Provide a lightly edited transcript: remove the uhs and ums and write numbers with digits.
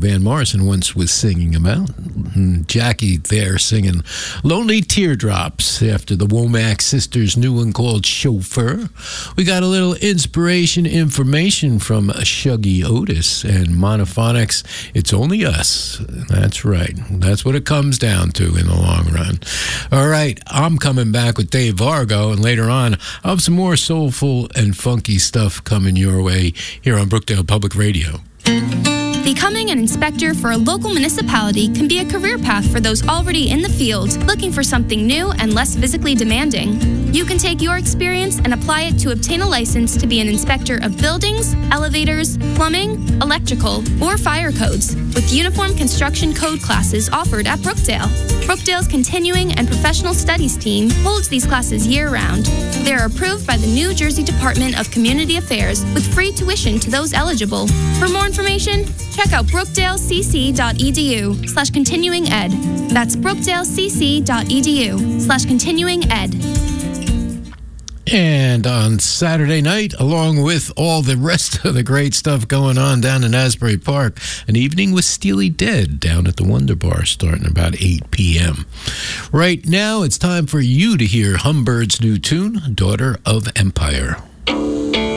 Van Morrison once was singing about. Jackie there singing Lonely Teardrops after the Womack Sisters' new one called Chauffeur. We got a little inspiration information from Shuggy Otis and Monophonics. It's Only Us. That's right. That's what it comes down to in the long run. All right, I'm coming back with Dave Vargo, and later on, I'll have some more soulful and funky stuff coming your way here on Brookdale Public Radio. Becoming an inspector for a local municipality can be a career path for those already in the field, looking for something new and less physically demanding. You can take your experience and apply it to obtain a license to be an inspector of buildings, elevators, plumbing, electrical, or fire codes, with uniform construction code classes offered at Brookdale. Brookdale's Continuing and Professional Studies team holds these classes year-round. They are approved by the New Jersey Department of Community Affairs with free tuition to those eligible. For more information, check out brookdalecc.edu/continuing-ed. That's brookdalecc.edu/continuing-ed. And on Saturday night, along with all the rest of the great stuff going on down in Asbury Park, an evening with Steely Dan down at the Wonder Bar starting about 8 p.m. Right now, it's time for you to hear Humbird's new tune, Daughter of Empire.